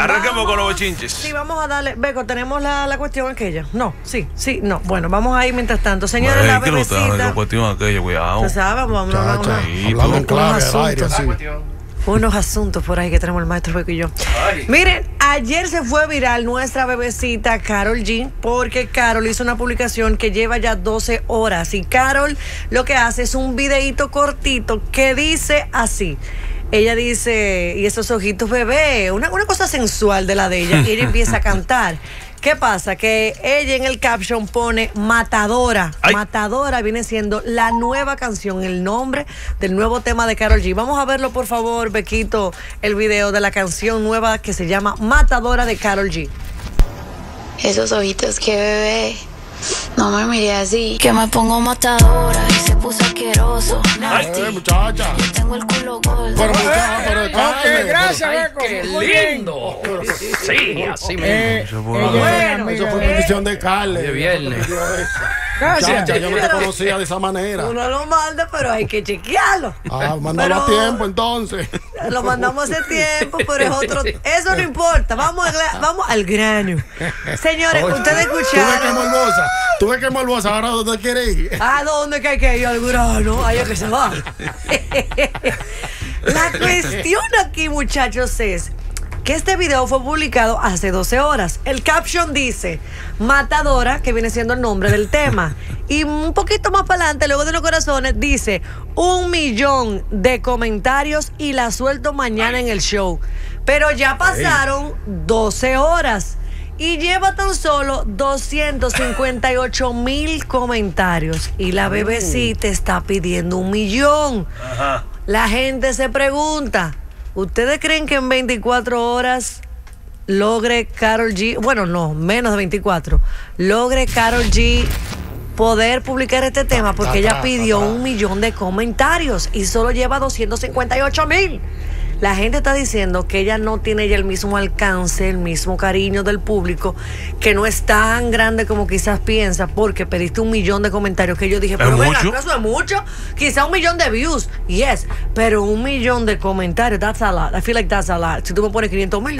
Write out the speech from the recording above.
Arranquemos con los bochinches. Sí, vamos a darle. Beco, ¿tenemos la cuestión aquella? No, sí, no. Bueno, vamos a ir mientras tanto. Señores, la bebecita. La cuestión aquella, cuidado. Tú sabes, vamos a hablar hablando en clave al aire, así. Unos asuntos por ahí que tenemos el maestro Beco y yo. Miren, ayer se fue viral nuestra bebecita Karol G, porque Karol hizo una publicación que lleva ya 12 horas. Y Karol lo que hace es un videíto cortito que dice así. Ella dice, y esos ojitos bebé, una cosa sensual de la de ella. Y ella empieza a cantar. ¿Qué pasa? Que ella en el caption pone Matadora. Ay. Matadora viene siendo la nueva canción, el nombre del nuevo tema de Karol G. Vamos a verlo, por favor, Bequito, el video de la canción nueva que se llama Matadora de Karol G. Esos ojitos que bebé, no me miré así, que me pongo matadora y se puso asqueroso. Muchacha. Yo tengo el culo gordo. Pero muchacha, pero Ok, gracias, Ay, Beco. qué Muy bien. lindo. Sí, así mismo. eso fue bendición de Carles. De viernes. Gracias. Muchacha, yo no te conocía de esa manera. Uno lo manda, pero hay que chequearlo. Mándalo a tiempo entonces. Lo mandamos hace tiempo, pero es otro. Eso no importa. Vamos al grano. Señores, Oye, ustedes Tú ves escucharon. que morbosa, ahora ¿dónde quieres ir? ¿A dónde que hay que ir? Al grano. Ahí es que se va. La cuestión aquí, muchachos, es que este video fue publicado hace 12 horas. El caption dice Matadora, que viene siendo el nombre del tema. Y un poquito más para adelante, luego de los corazones, dice 1 millón de comentarios y la suelto mañana en el show. Pero ya pasaron 12 horas y lleva tan solo 258,000 comentarios. Y la bebecita está pidiendo 1 millón. Ajá. La gente se pregunta, ¿ustedes creen que en 24 horas logre Karol G, bueno, no, menos de 24, logre Karol G poder publicar este tema? Porque ella pidió 1 millón de comentarios y solo lleva 258,000. La gente está diciendo que ella no tiene ya el mismo alcance, el mismo cariño del público, que no es tan grande como quizás piensa, porque pediste 1 millón de comentarios, que yo dije, pero venga, ¿eso es mucho? Quizá 1 millón de views, yes, pero 1 millón de comentarios, that's a lot. I feel like that's a lot. Si tú me pones 500,000,